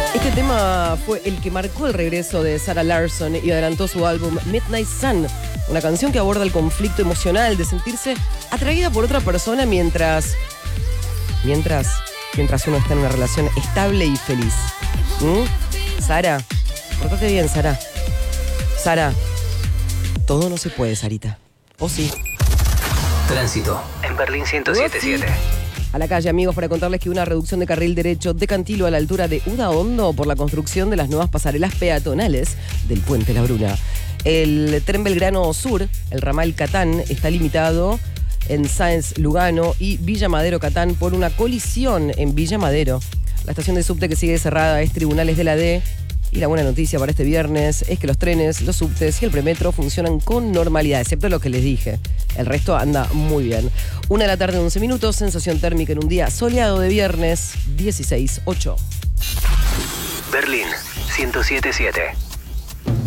Este tema fue el que marcó el regreso de Sarah Larsson y adelantó su álbum Midnight Sun, una canción que aborda el conflicto emocional de sentirse atraída por otra persona mientras uno está en una relación estable y feliz. Sara, portate bien, Sara. Sara, todo no se puede, Sarita. ¿O sí? Tránsito en Berlín 107.7. A la calle, amigos, para contarles que una reducción de carril derecho de Cantilo a la altura de Udaondo por la construcción de las nuevas pasarelas peatonales del Puente La Bruna. El tren Belgrano Sur, el ramal Catán, está limitado en Sáenz Lugano y Villa Madero Catán por una colisión en Villa Madero. La estación de subte que sigue cerrada es Tribunales de la D. Y la buena noticia para este viernes es que los trenes, los subtes y el premetro funcionan con normalidad, excepto lo que les dije. El resto anda muy bien. 1:11 p.m, sensación térmica en un día soleado de viernes, 16:08. Berlín 107.7.